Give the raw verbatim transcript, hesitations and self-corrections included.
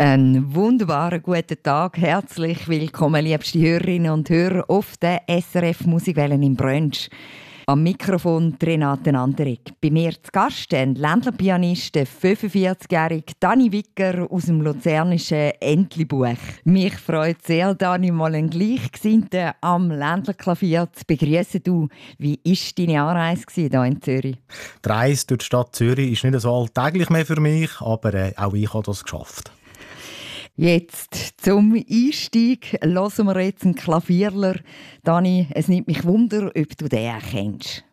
Einen wunderbaren guten Tag. Herzlich willkommen, liebste Hörerinnen und Hörer, auf der S R F Musikwellen im Brunch. Am Mikrofon Renate Anderegg. Bei mir zu Gast ein Ländlerpianist, der fünfundvierzigjährige Dani Wicker aus dem luzernischen Entlebuch. Mich freut sehr, Dani, mal einen Gleichgesinnten am Ländlerklavier zu begrüßen. Du, wie war deine Anreise hier in Zürich? Die Reise durch die Stadt Zürich ist nicht so alltäglich mehr für mich, aber äh, auch ich habe das geschafft. Jetzt zum Einstieg hören wir jetzt einen Klavierler. Dani, es nimmt mich Wunder, ob du den kennst.